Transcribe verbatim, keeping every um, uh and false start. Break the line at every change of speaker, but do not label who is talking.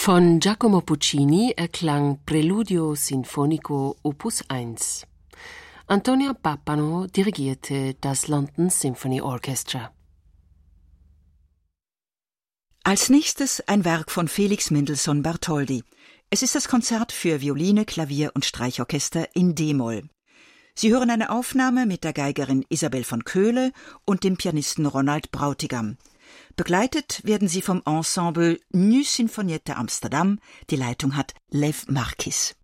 Von Giacomo Puccini erklang Preludio Sinfonico Opus eins. Antonia Pappano dirigierte das London Symphony Orchestra.
Als nächstes ein Werk von Felix Mendelssohn Bartholdy. Es ist das Konzert für Violine, Klavier und Streichorchester in D-Moll. Sie hören eine Aufnahme mit der Geigerin Isabel von Köhle und dem Pianisten Ronald Brautigam. Begleitet werden sie vom Ensemble New Sinfonietta Amsterdam. Die Leitung hat Lev Marquis.